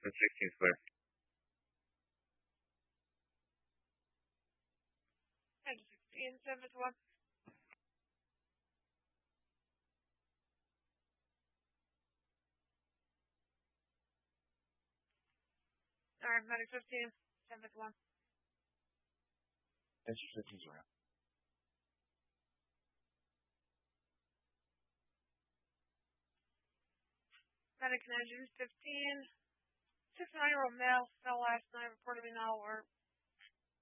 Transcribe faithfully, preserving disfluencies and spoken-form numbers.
Medicine sixteen square. ten sixteen, seven one. Alright, Medic fifteen, seven one. Enter fifteen zero. Medic engine fifteen. Six nine year old male fell last night, reportedly not aware,